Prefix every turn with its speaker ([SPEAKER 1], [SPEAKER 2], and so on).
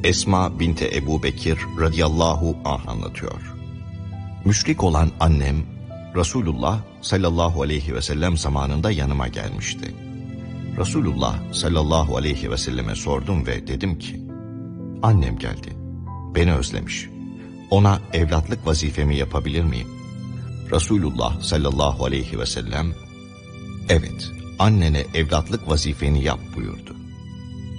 [SPEAKER 1] Esma binti Ebu Bekir radıyallahu anh anlatıyor. Müşrik olan annem, Resulullah sallallahu aleyhi ve sellem zamanında yanıma gelmişti. Resulullah sallallahu aleyhi ve selleme sordum ve dedim ki, annem geldi, beni özlemiş. Ona evlatlık vazifemi yapabilir miyim? Resulullah sallallahu aleyhi ve sellem, evet, annene evlatlık vazifeni yap buyurdu.